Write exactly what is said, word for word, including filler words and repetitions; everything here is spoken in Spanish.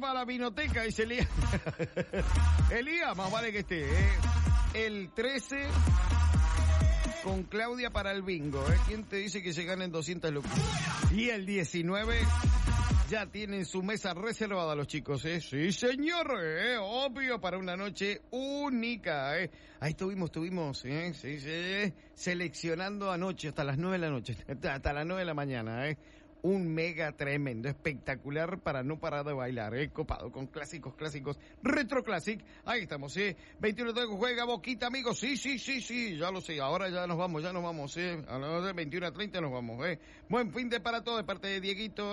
reserva la vinoteca, dice Elías. Elías, más vale que esté, ¿eh? El trece con Claudia para el bingo, ¿eh? ¿Quién te dice que se ganen doscientas lucas? Y el diecinueve ya tienen su mesa reservada los chicos, ¿eh? Sí, señor, ¿eh? Obvio, para una noche única, ¿eh? Ahí estuvimos, estuvimos, ¿eh? Sí, sí, seleccionando anoche hasta las nueve de la noche, hasta las nueve de la mañana, ¿eh? Un mega tremendo, espectacular para no parar de bailar, ¿eh? Copado, con clásicos, clásicos, retro classic. Ahí estamos, ¿eh? veintiuno de juega Boquita, amigos. Sí, sí, sí, sí, ya lo sé. Ahora ya nos vamos, ya nos vamos, ¿eh? A las veintiuno a treinta nos vamos, ¿eh? Buen fin de para todos de parte de Dieguito.